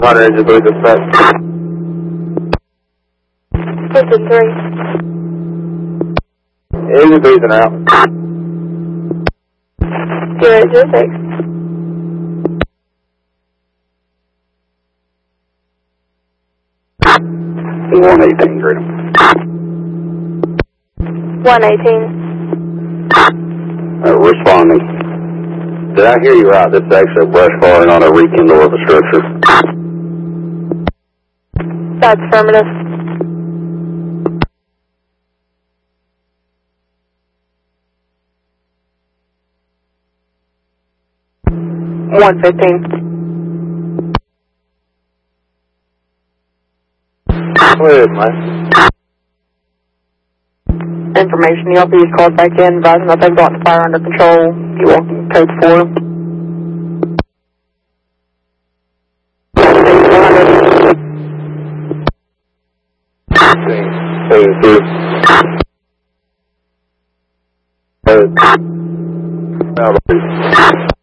Hunter, engine 3 dispatch. Engine 3. Engine 3's an out. 0806. 118, great. 118. Responding. Did I hear you right? This is actually a brush fire, not a rekindle of a structure. That's affirmative. Go ahead, Mike. Information, the LP is called back in, advising that they've gotten fire under control. You will code 4. Phase 2.